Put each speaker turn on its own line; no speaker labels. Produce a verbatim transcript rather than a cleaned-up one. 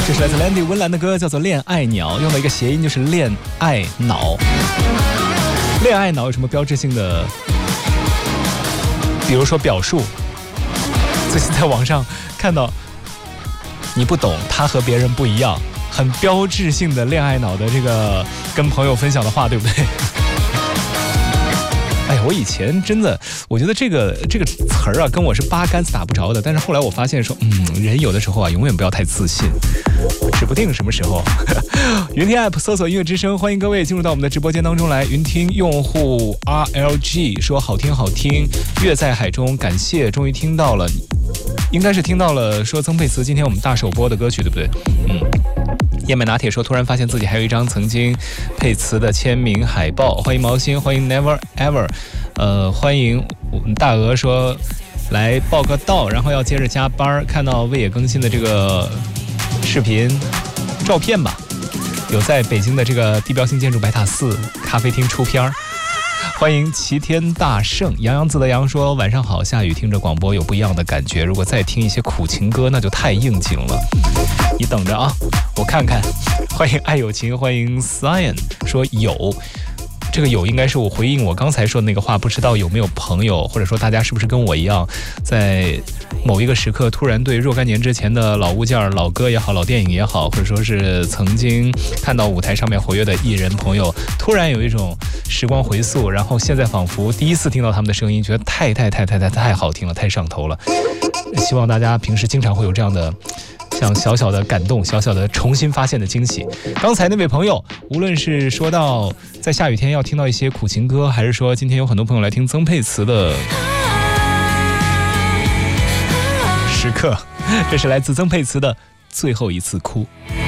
这是来自 Landy 温岚的歌，叫做《恋爱鸟》，用了一个谐音，就是恋爱脑。恋爱脑有什么标志性的？比如说表述。最近在网上看到，你不懂，他和别人不一样，很标志性的恋爱脑的这个跟朋友分享的话，对不对？哎呀，我以前真的，我觉得这个这个词儿啊，跟我是八竿子打不着的。但是后来我发现说，嗯，人有的时候啊，永远不要太自信，指不定什么时候。云听 App 搜索音乐之声，欢迎各位进入到我们的直播间当中来。云听用户 R L G 说好听好听，月在海中，感谢，终于听到了，应该是听到了说曾沛慈今天我们大首播的歌曲，对不对？嗯。燕麦拿铁说，突然发现自己还有一张曾经沛慈的签名海报。欢迎毛心，欢迎 Never Ever， 呃，欢迎大鹅说来报个到，然后要接着加班。看到魏野更新的这个视频照片吧，有在北京的这个地标性建筑白塔寺咖啡厅出片儿。欢迎齐天大圣，洋洋自得洋说晚上好，下雨听着广播有不一样的感觉，如果再听一些苦情歌那就太应景了，你等着啊，我看看。欢迎爱有情，欢迎 Cyan 说有，这个有应该是我回应我刚才说的那个话，不知道有没有朋友或者说大家是不是跟我一样，在某一个时刻突然对若干年之前的老物件、老歌也好，老电影也好，或者说是曾经看到舞台上面活跃的艺人朋友，突然有一种时光回溯，然后现在仿佛第一次听到他们的声音，觉得太太太太太太好听了，太上头了。希望大家平时经常会有这样的像小小的感动，小小的重新发现的惊喜。刚才那位朋友，无论是说到在下雨天要听到一些苦情歌，还是说今天有很多朋友来听曾沛慈的时刻，这是来自曾沛慈的最后一次哭。